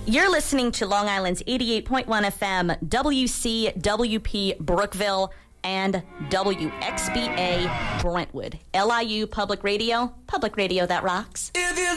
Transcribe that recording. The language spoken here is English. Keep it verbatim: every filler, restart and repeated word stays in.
You're listening to Long Island's eighty-eight point one F M, W C W P Brookville, and W X B A Brentwood. L I U Public Radio, public radio that rocks. If you